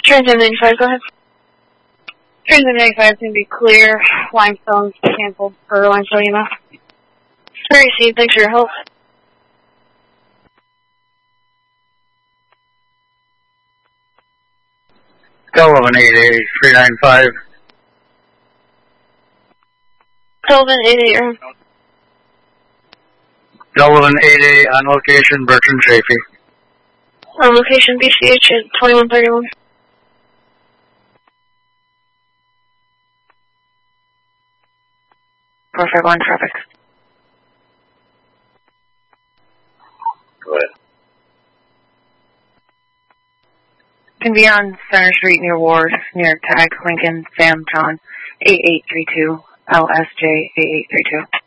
Transit 95, go ahead. Transit 95 is going to be clear. Limestone's canceled for Limestone EMS. Received, thanks for your help. Sullivan 88395. Sullivan 88, you're on. Sullivan 88 on location, Bertrand Chafee. On location, BCH at 2131. Perfect, one traffic. Go ahead. Can be on Center Street near Ward, near Tag, Lincoln, Sam, John, 8832, LSJ 8832.